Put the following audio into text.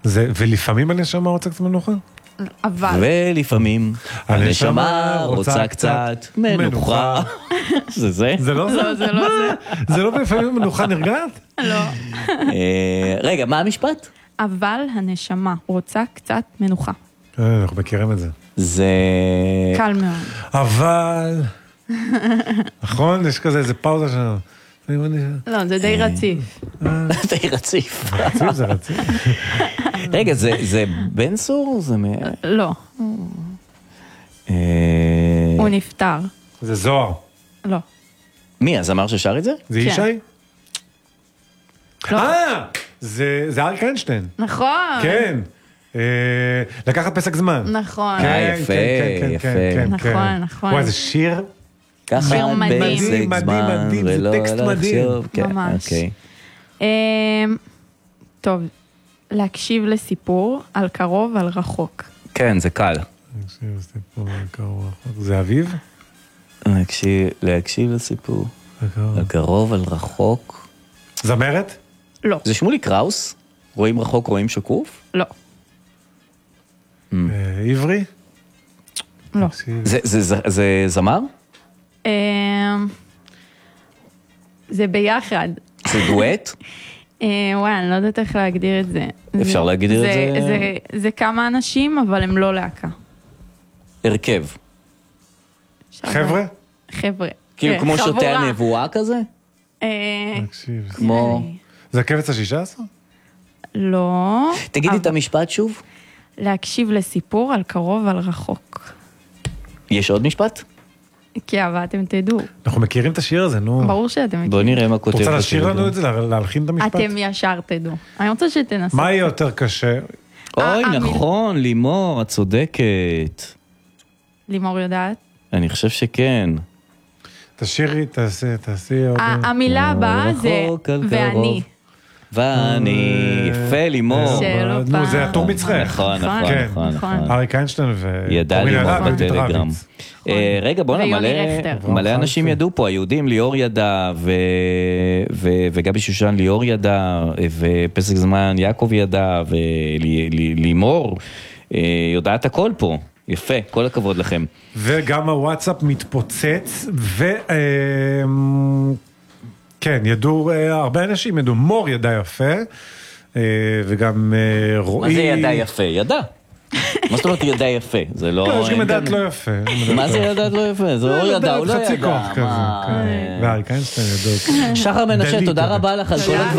ולפעמים הנשמה רוצה קצת מנוחה? אבל... ולפעמים הנשמה רוצה קצת מנוחה. זה זה? זה לא זה? לא, זה לא זה. זה לא לפעמים מנוחה נרגעת? לא. רגע, מה המשפט? אבל הנשמה רוצה קצת מנוחה. אנחנו מכירים את זה. זה... קל מאוד. אבל... נכון? יש כזה איזה פאוזה שלנו. לא, זה די רציף. די רציף. רציף זה רציף. רגע, זה בן סור? לא. הוא נפטר. זה זוהר. לא. מי, אז אמר ששר את זה? זה כן. ישי? לא. זה אריק איינשטיין. נכון. כן. לקחת פסק זמן. נכון. יפה, יפה. נכון, נכון. וואי, זה שיר שיר מדהים. מדהים, זה טקסט מדהים. ממש. טוב, להקשיב לסיפור על קרוב, על רחוק. כן, זה קל. זה אביב? להקשיב לסיפור. על קרוב, על רחוק. זמרת? לא. זה שמולי קראוס? רואים רחוק, רואים שקוף? לא. עברי? לא. זה זמר? זה ביחד. זה דואט? וואי, אני לא יודעת איך להגדיר את זה. אפשר להגדיר את זה? זה כמה אנשים, אבל הם לא להקה. הרכב. חבר'ה? חבר'ה. כאילו כמו שותי הנבואה כזה? כמו... זה הקבץ ה-16? לא. תגידי את המשפט שוב. להקשיב לסיפור על קרוב, על רחוק. יש עוד משפט? כי אבל אתם תדעו. אנחנו מכירים את השיר הזה, נו. ברור שאתם מכירים. בוא נראה מה כותב. רוצה להשאיר לנו את זה, להלחין את המשפט? אתם ישר תדעו. אני רוצה שתנסו. מה יהיה יותר קשה? אוי, נכון, לימור, את צודקת. לימור יודעת? אני חושב שכן. תשאירי, תעשי עוד... המילה הבאה זה ואני. ואני, יפה לימור. נו, זה הטור מצחק. נכון, נכון, נכון. אריק איינשטיין ידע לימור בטלגרם. רגע, בוא מלא אנשים ידעו פה, היהודים ליאור ידע, וגבי שושן ליאור ידע, ופסק זמן יעקב ידע, ולימור יודעת הכל פה. יפה, כל הכבוד לכם. וגם הוואטסאפ מתפוצץ, כן, ידעו, הרבה אנשים ידעו, מור ידע יפה, וגם רועי... מה זה ידע יפה? ידע. מה זאת אומרת ידע יפה? זה לא... יש גם ידעת לא יפה. מה זה ידעת לא יפה? זה לא ידע, הוא לא ידע. חצי כוח כזה. ואריק איינשטיין ידעו. שחר מנשה, תודה רבה לך על כל הדברים.